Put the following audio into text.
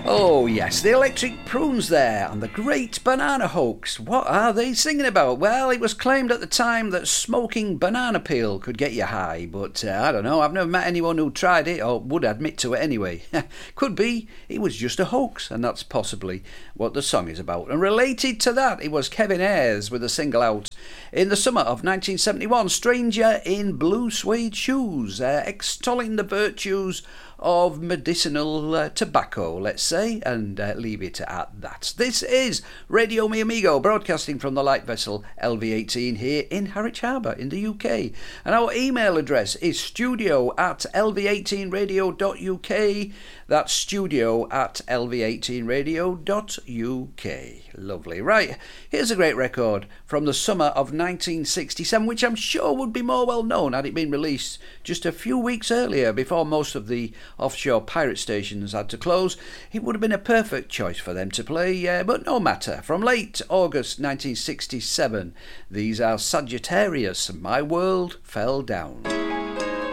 Oh yes, the Electric Prunes there, and the Great Banana Hoax. What are they singing about? Well, it was claimed at the time that smoking banana peel could get you high, but I don't know, I've never met anyone who tried it, or would admit to it anyway. Could be it was just a hoax, and that's possibly what the song is about. And related to that, it was Kevin Ayers with a single out in the summer of 1971, Stranger in Blue Suede Shoes, extolling the virtues of medicinal tobacco, let's say, and leave it at that. This is Radio Mi Amigo, broadcasting from the light vessel LV18 here in Harwich Harbour in the UK. And our email address is studio@lv18radio.uk. That's studio@lv18radio.uk. Lovely. Right, here's a great record from the summer of 1967, which I'm sure would be more well known had it been released just a few weeks earlier, before most of the offshore pirate stations had to close. It would have been a perfect choice for them to play, but no matter. From late August 1967, these are Sagittarius, My World Fell Down.